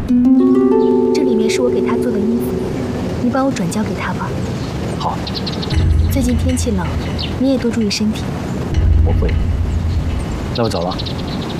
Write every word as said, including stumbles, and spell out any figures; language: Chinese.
这里面是我给他做的衣服，你帮我转交给他吧。 好。 最近天气冷，你也多注意身体。 我会。那我走了。